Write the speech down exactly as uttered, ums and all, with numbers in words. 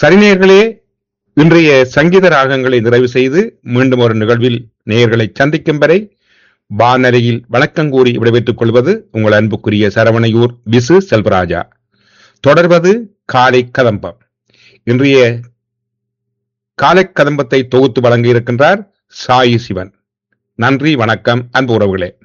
சரி நேயர்களே, இன்றைய சங்கீத ராகங்களை நிறைவு செய்து மீண்டும் ஒரு நிகழ்வில் நேயர்களை சந்திக்கும் வரை வானொலியில் வணக்கம் கூறி விடைபெற்றுக் கொள்வது உங்கள் அன்புக்குரிய சரவணையூர் பிசு செல்வராஜா. தொடர்வது காலை கதம்பம். இன்றைய காலை கதம்பத்தை தொகுத்து வழங்க இருக்கின்றார் சாயி சிவன். நன்றி, வணக்கம் அன்பு உறவுகளே.